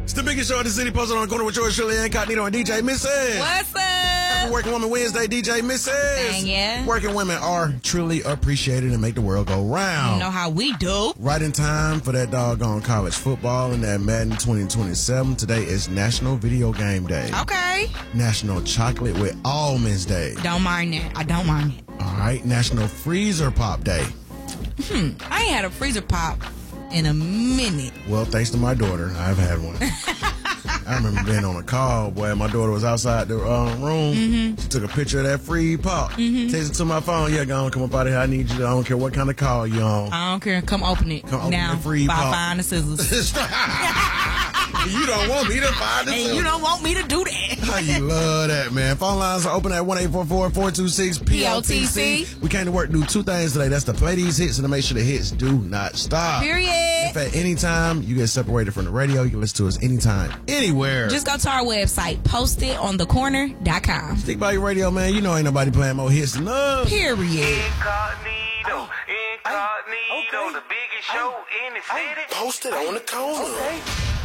It's the biggest show in the city, posted on the corner with George Shirley Incognito and DJ Mrs. What's up? Happy Working Woman Wednesday, DJ Mrs. Dang, yeah. Working women are truly appreciated and make the world go round. You know how we do. Right in time for that doggone college football and that Madden 2027. Today is National Video Game Day. Okay. National Chocolate with Almonds Day. Don't mind that. I don't mind it. All right. National Freezer Pop Day. I ain't had a freezer pop in a minute. Well, thanks to my daughter, I've had one. I remember being on a call, boy. My daughter was outside the room. She took a picture of that free pop. Takes it to my phone. Yeah, go on, come up out of here. I need you. I don't care what kind of call you on. I don't care. Come open it. Come open now. the free pop. Find the scissors. You don't want me to find it. And you don't want me to do that. How you love that, man. Phone lines are open at 1-844-426-PLTC. We came to work to do two things today. That's to play these hits and to make sure the hits do not stop. Period. If at any time you get separated from the radio, you can listen to us anytime, anywhere. Just go to our website, postitonthecorner.com. Stick by your radio, man. You know ain't nobody playing more hits than us. Period. Incognito, the biggest show in the city. Posted on the corner.